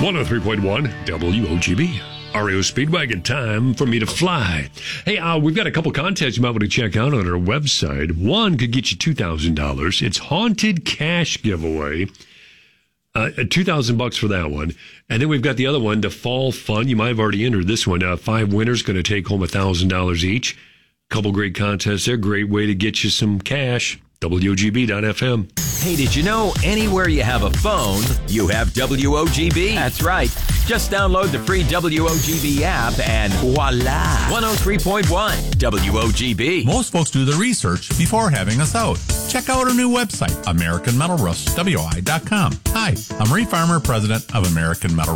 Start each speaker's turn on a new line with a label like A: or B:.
A: 103.1 WOGB. REO Speedwagon, time for me to fly. Hey, we've got a couple contests you might want to check out on our website. One could get you $2,000. It's Haunted Cash Giveaway. $2,000 for that one. And then we've got the other one, the Fall Fun. You might have already entered this one. 5 winners going to take home $1,000 each. Couple great contests there. Great way to get you some cash. WOGB.FM.
B: Hey, did you know anywhere you have a phone, you have WOGB? That's right. Just download the free WOGB app and voila. 103.1 WOGB.
C: Most folks do the research before having us out. Check out our new website, AmericanMetalRustWI.com. Hi, I'm Ray Farmer, president of American Metal